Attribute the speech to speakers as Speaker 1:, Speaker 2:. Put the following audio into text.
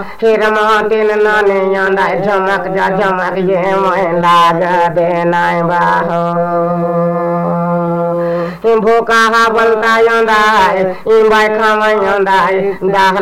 Speaker 1: फिर मोटिन नाने आंदा झमक जा झमक ये मैं लाग देना बाहो भूखा बनता आंदा बाई खावा आंदा